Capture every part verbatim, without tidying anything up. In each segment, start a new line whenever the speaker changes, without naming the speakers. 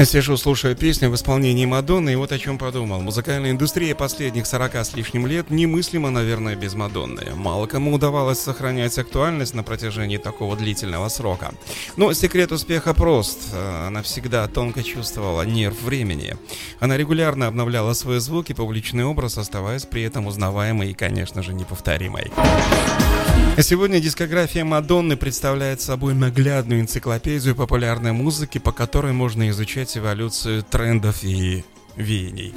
Сижу, слушаю песню в исполнении Мадонны, и вот о чем подумал. Музыкальная индустрия последних сорока с лишним лет немыслима, наверное, без Мадонны. Мало кому удавалось сохранять актуальность на протяжении такого длительного срока. Но секрет успеха прост. Она всегда тонко чувствовала нерв времени. Она регулярно обновляла свои звуки, публичный образ, оставаясь при этом узнаваемой и, конечно же, неповторимой. Сегодня дискография Мадонны представляет собой наглядную энциклопедию популярной музыки, по которой можно изучать эволюцию трендов и веяний.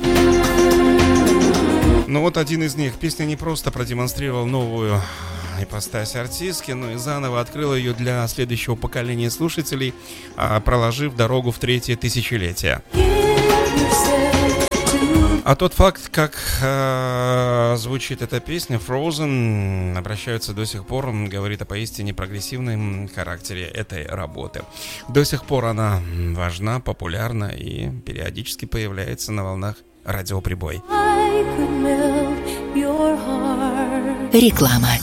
Но вот один из них. Песня не просто продемонстрировал новую ипостась артистки, но и заново открыл ее для следующего поколения слушателей, проложив дорогу в третье тысячелетие. А тот факт, как э, звучит эта песня Frozen, обращаются до сих пор, говорит о поистине прогрессивном характере этой работы. До сих пор она важна, популярна и периодически появляется на волнах радиоприбой.
Реклама.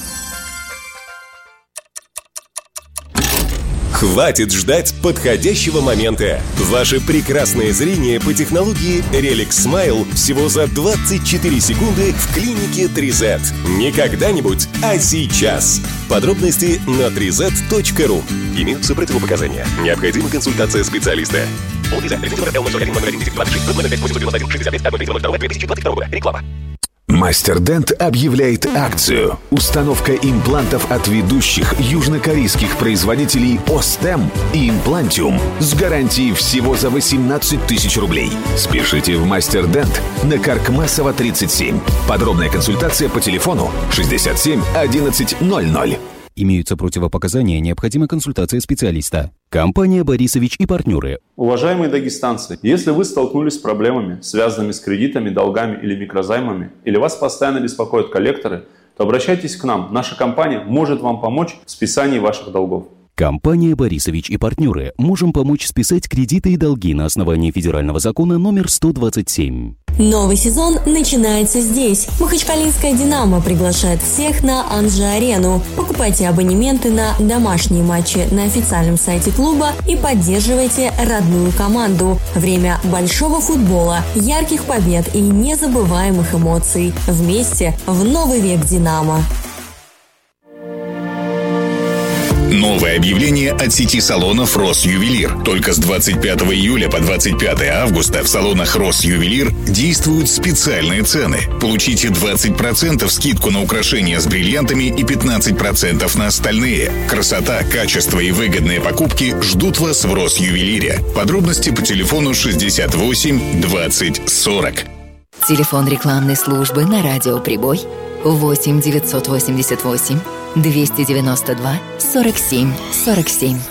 Хватит ждать подходящего момента. Ваше прекрасное зрение по технологии Relic Smile всего за двадцать четыре секунды в клинике три зет. Не когда-нибудь, а сейчас. Подробности на три зет точка ру. Имеются противопоказания. Необходима консультация специалиста. Реклама.
Мастер Дент объявляет акцию. Установка имплантов от ведущих южнокорейских производителей Остем и Имплантиум с гарантией всего за восемнадцать тысяч рублей. Спешите в Мастер Дент на Каркмасова тридцать семь. Подробная консультация по телефону шестьдесят семь одиннадцать ноль ноль.
Имеются противопоказания, необходима консультация специалиста. Компания «Борисович и партнеры».
Уважаемые дагестанцы, если вы столкнулись с проблемами, связанными с кредитами, долгами или микрозаймами, или вас постоянно беспокоят коллекторы, то обращайтесь к нам. Наша компания может вам помочь в списании ваших долгов.
Компания «Борисович и партнеры». Можем помочь списать кредиты и долги на основании федерального закона номер сто двадцать семь.
Новый сезон начинается здесь. Махачкалинская «Динамо» приглашает всех на Анжи-арену. Покупайте абонементы на домашние матчи на официальном сайте клуба и поддерживайте родную команду. Время большого футбола, ярких побед и незабываемых эмоций. Вместе в новый век «Динамо».
Новое объявление от сети салонов «Росювелир». Только с двадцать пятого июля по двадцать пятое августа в салонах «Росювелир» действуют специальные цены. Получите двадцать процентов скидку на украшения с бриллиантами и пятнадцать процентов на остальные. Красота, качество и выгодные покупки ждут вас в «Росювелире». Подробности по телефону шестьдесят восемь двадцать сорок.
Телефон рекламной службы на радио «Прибой» восемь девятьсот восемьдесят восемь двести девяносто два сорок семь сорок семь.